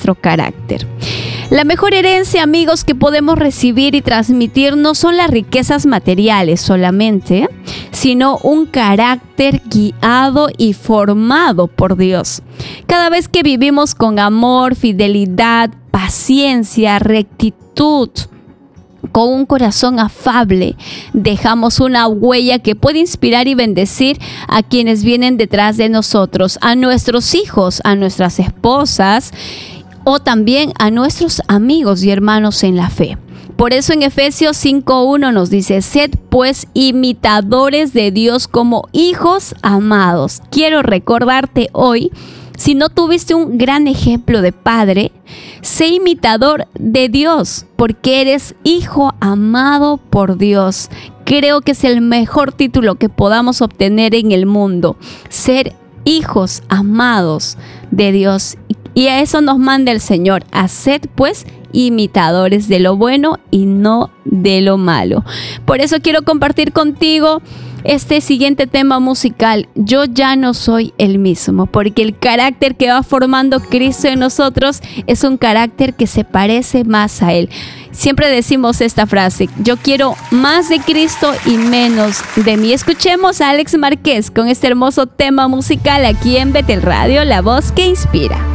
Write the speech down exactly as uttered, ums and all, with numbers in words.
nuestro carácter. La mejor herencia, amigos, que podemos recibir y transmitir no son las riquezas materiales solamente, sino un carácter guiado y formado por Dios. Cada vez que vivimos con amor, fidelidad, paciencia, rectitud, con un corazón afable, dejamos una huella que puede inspirar y bendecir a quienes vienen detrás de nosotros, a nuestros hijos, a nuestras esposas, o también a nuestros amigos y hermanos en la fe. Por eso en Efesios cinco uno nos dice: sed pues imitadores de Dios como hijos amados. Quiero recordarte hoy, si no tuviste un gran ejemplo de padre, sé imitador de Dios, porque eres hijo amado por Dios. Creo que es el mejor título que podamos obtener en el mundo, ser hijos amados de Dios. Y a eso nos manda el Señor: haced pues imitadores de lo bueno y no de lo malo. Por eso quiero compartir contigo este siguiente tema musical: Yo ya no soy el mismo, porque el carácter que va formando Cristo en nosotros es un carácter que se parece más a Él. Siempre decimos esta frase: yo quiero más de Cristo y menos de mí. Escuchemos a Alex Márquez con este hermoso tema musical aquí en Betel Radio, la voz que inspira.